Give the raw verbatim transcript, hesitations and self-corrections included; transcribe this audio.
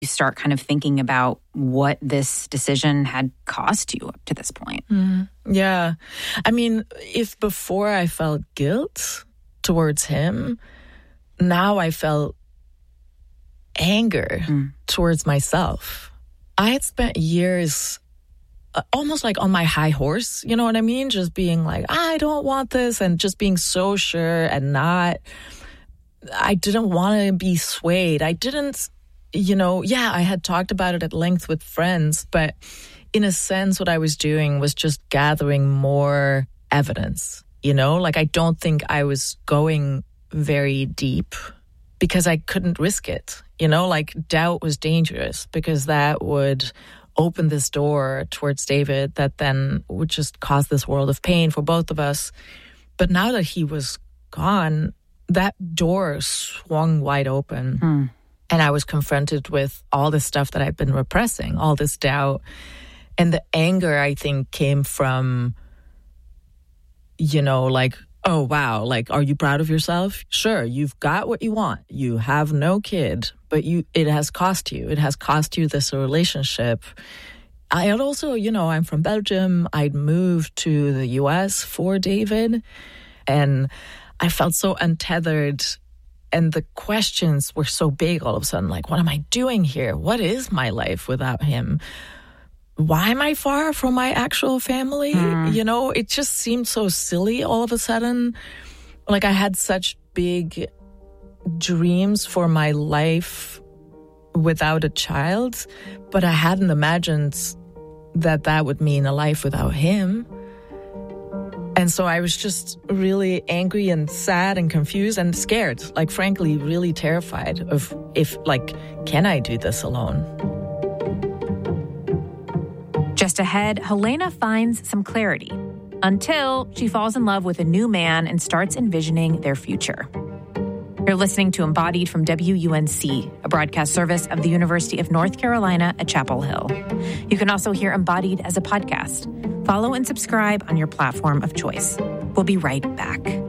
you start kind of thinking about what this decision had cost you up to this point. Mm, yeah. I mean, if before I felt guilt towards him, now I felt anger mm. towards myself. I had spent years uh, almost like on my high horse, you know what I mean? Just being like, I don't want this, and just being so sure and not, I didn't want to be swayed. I didn't, you know, yeah, I had talked about it at length with friends, but in a sense, what I was doing was just gathering more evidence, you know? Like, I don't think I was going very deep because I couldn't risk it, you know? Like, doubt was dangerous because that would open this door towards David that then would just cause this world of pain for both of us. But now that he was gone, that door swung wide open. Mm. And I was confronted with all this stuff that I'd been repressing, all this doubt. And the anger, I think, came from, you know, like, oh, wow, like, are you proud of yourself? Sure, you've got what you want. You have no kid, but you it has cost you. It has cost you this relationship. I had also, you know, I'm from Belgium. I'd moved to the U S for David, and I felt so untethered. And the questions were so big all of a sudden, like, what am I doing here? What is my life without him? Why am I far from my actual family? Mm. You know, it just seemed so silly all of a sudden. Like, I had such big dreams for my life without a child, but I hadn't imagined that that would mean a life without him. And so I was just really angry and sad and confused and scared, like, frankly, really terrified of if, like, can I do this alone? Just ahead, Helena finds some clarity until she falls in love with a new man and starts envisioning their future. You're listening to Embodied from W U N C, a broadcast service of the University of North Carolina at Chapel Hill. You can also hear Embodied as a podcast. Follow and subscribe on your platform of choice. We'll be right back.